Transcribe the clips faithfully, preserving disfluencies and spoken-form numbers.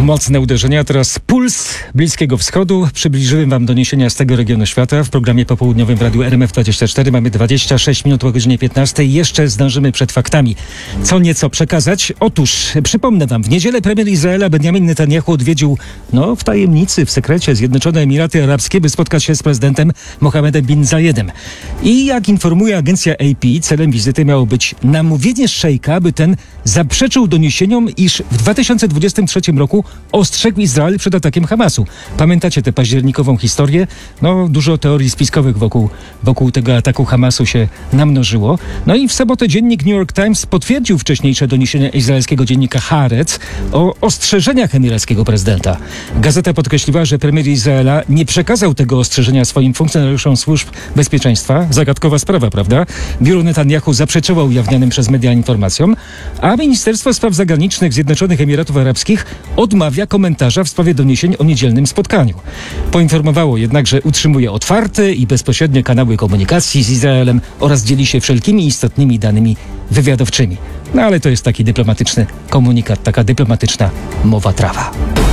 Mocne uderzenia, teraz puls Bliskiego Wschodu. Przybliżyłem wam doniesienia z tego regionu świata w programie popołudniowym w Radiu R M F dwadzieścia cztery. Mamy dwadzieścia sześć minut po godzinie piętnastej. Jeszcze zdążymy przed faktami co nieco przekazać. Otóż, przypomnę wam, w niedzielę premier Izraela Benjamin Netanyahu odwiedził, no w tajemnicy, w sekrecie, Zjednoczone Emiraty Arabskie, by spotkać się z prezydentem Mohammedem bin Zayedem. I jak informuje agencja A P, celem wizyty miało być namówienie szejka, by ten zaprzeczył doniesieniom, iż w dwa tysiące dwudziestym trzecim roku ostrzegł Izrael przed atakiem Hamasu. Pamiętacie tę październikową historię? No, dużo teorii spiskowych wokół, wokół tego ataku Hamasu się namnożyło. No i w sobotę dziennik New York Times potwierdził wcześniejsze doniesienia izraelskiego dziennika Haaretz o ostrzeżeniach emirackiego prezydenta. Gazeta podkreśliła, że premier Izraela nie przekazał tego ostrzeżenia swoim funkcjonariuszom służb bezpieczeństwa. Zagadkowa sprawa, prawda? Biuro Netanyahu zaprzeczyło ujawnionym przez media informacjom, a Ministerstwo Spraw Zagranicznych Zjednoczonych Emiratów Arabskich odmawia komentarza w sprawie doniesień o niedzielnym spotkaniu. Poinformowało jednak, że utrzymuje otwarte i bezpośrednie kanały komunikacji z Izraelem oraz dzieli się wszelkimi istotnymi danymi wywiadowczymi. No ale to jest taki dyplomatyczny komunikat, taka dyplomatyczna mowa trawa.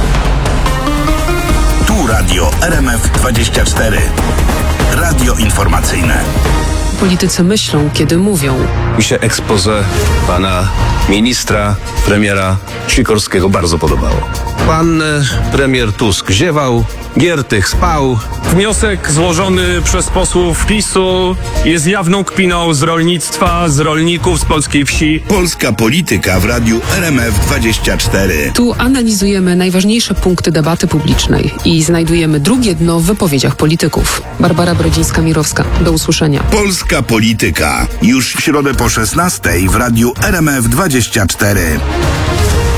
Tu Radio R M F dwadzieścia cztery. Radio informacyjne. Politycy myślą, kiedy mówią. Mi się expose pana ministra, premiera Sikorskiego bardzo podobało. Pan e, premier Tusk ziewał, Giertych spał. Wniosek złożony przez posłów PiSu jest jawną kpiną z rolnictwa, z rolników, z polskiej wsi. Polska polityka w Radiu R M F dwadzieścia cztery. Tu analizujemy najważniejsze punkty debaty publicznej i znajdujemy drugie dno w wypowiedziach polityków. Barbara Brodzińska-Mirowska. Do usłyszenia. Polska polityka. Już w środę po szesnastej w Radiu R M F dwadzieścia cztery.